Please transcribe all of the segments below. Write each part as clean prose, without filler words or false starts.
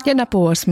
Jedna po 8.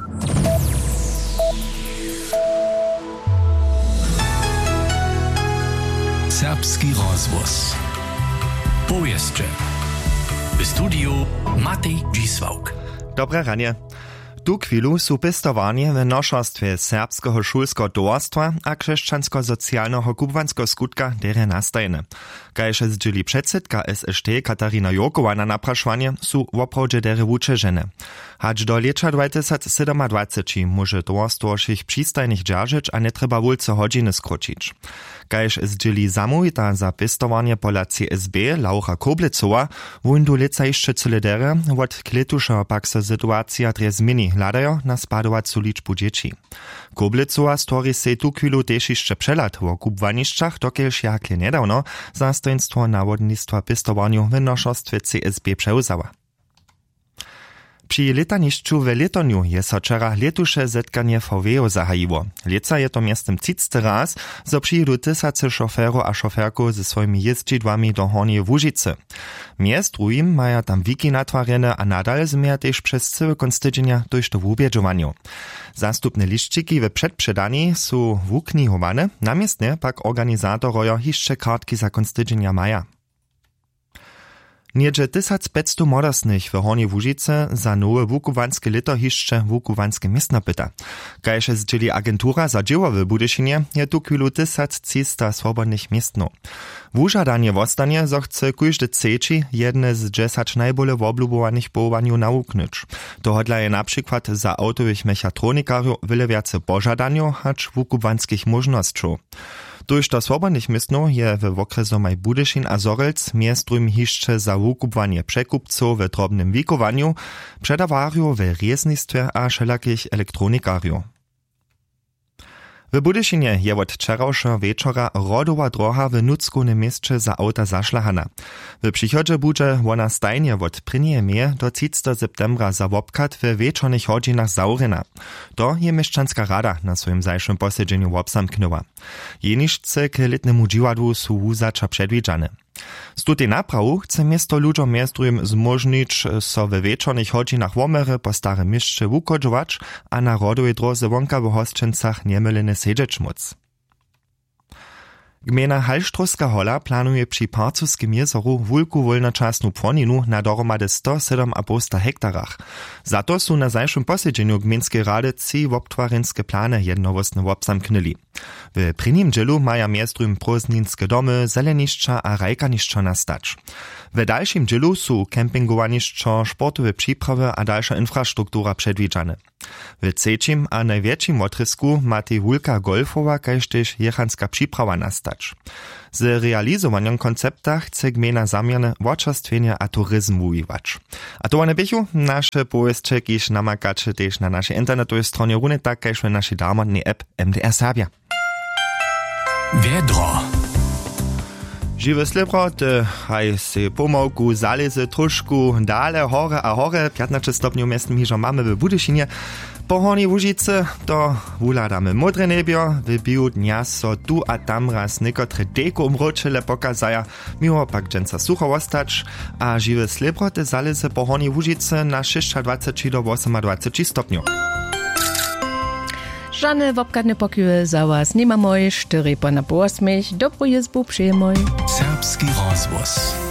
Serbski rozvoz. Powieszcze. W studiu Matej Dzisłauk. Dobre ranie. Tu chwilu su pestowanie w noszostwie serbskiego szulskiego towarstwa a krzeszczansko-socjalnego kubwanskiego skutka dere nastajne. Kajże zdzieli przedsedka SST Katarina Jokowa na napraszwanie su woprawdzie dere wučežene. Hacz do lecza 2027 może towarstwo sich przystajnych dzierżyć a nie trzeba wulce godziny skrócić. Kajż zdzieli zamówita za pestowanie pola CSB Laura Koblecowa, wun do leca jeszcze cyle dere, od kletusza pak se sytuacja tre zmieni hľadajo na spadovacu ličbu dzieci. Koblecowa stvorí se tu chvíľu tež ešte přeľad o kubvaniščach, dokiaľ jakle nedawno zastojenstvo nawodnictwa pestovaniu w noszostwie CSB převzała. Przy letanišću w Letoniu je so wczera letuše zetkanie VW zahajiło. Leca je to miestem 30 raz, zo przyjedu tysace šoferów a šoferków ze swoimi jeździdłami do Horniej Łužice. Miest drugim maja tam wiki natwarjene a nadal zmieja też przez cały konstydzenia dojść do wubieżowaniu. Zastupne liszczyki w przedprzedani są wuknihowane, namiestnie pak organizatorojo jeszcze kartki za konstydzenia maja. Niedzie 1500 młodostnych w Horniej Łužice za nowe wukuwanskie letohiszcze wukuwanskie miestno pyta. Kajże zdzieli agentura za dzieło w Budyšinie je tu chwilu 1300 swobodnych miestno. Wużadanie wostanie zo chce kujżdy ceci jedne z 10 najbole woblubowanych połowaniu nauknyć. To hodla je na przykład za autowych mechatronikarów wiele więcej pożadaniu, hacz wukuwanskich możnościów. Tuż do swobodnych miestno je w okresomaj Budyšin a Zorelc miestrum hiszcze za wukupwanie przekupców w drobnym wikowaniu, przedawariu w rieznictwie a wszelakich elektronikariów. W Budyšinie je od wczorajszego wieczora rodowa droga w Nuckunym mieście za auta zaszlachana. W przychodzie będzie ona stajnie od 1. maja do 30. septembra za wopkat w wieczornych godzinach zaurena. To je mieszczanska rada na swoim zajszym posiedzeniu obsamknęła. Jeniszce k letnemu dziwadłu są wuzacza przedwidziane. Z tutej naprawu chce miasto ludziom miastrujem zmożnić so we wieczornych godzinach womery po starym mieście wukodżować, a na rodowej drodze wonka w hosćencach niemylene siedzieć móc. Gmina Halštrovska hola planuje przy Parcuskim jezoru wulku wolnočasnu płoninu na dohromady 107,5 hektarach. Za to są na zajszym posiedzeniu gminskiej rady 3 wobtwarenskie plany jednowostne wobsamknyli. W prvním dzielu maja miastrujem prózdninske domy, zelenišća a rajkanišća nastać. W dalszym dzielu są kempingowanišća, sportowe przyprawy a dalsza infrastruktura przedwidziane. W trzecim a największym otrysku ma tej wulka golfowa, kaž też jechanska przyprawa nastać. Z realizowaniem koncepta chce gmina zamierne wočerstwienia a turyzmu uwiwać. A to one bychu nasze powieście, kiż namakacie też na naszej internetowej stronie runeta, kaž w naszej darmodnej app MDR Serbia. Wiedro. Živé slibro, haj se pomałku zaleze trošku dale, hore a hore, 15 stopniów miestnym hižo mamy w Budyšinie. Po Hornej Łužice to wuladamy modre nebio, w biu dnia so tu a tam raz niekotre deko umročele pokazaja, mimo pak dżęca sucho ostać, a živé slibro te zaleze po Hornej Łužice na 26 do 28 stopniów. Żadne wopkadne pokywy za was nie ma moj, 4 po na 8. Dobrą jezbu przyjemoj. Serbski rozvoz.